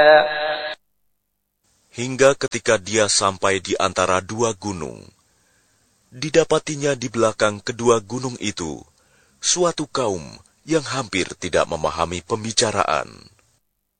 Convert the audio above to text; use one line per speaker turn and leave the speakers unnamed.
Hingga ketika dia sampai di antara dua gunung, didapatinya di belakang kedua gunung itu suatu kaum yang hampir tidak memahami pembicaraan.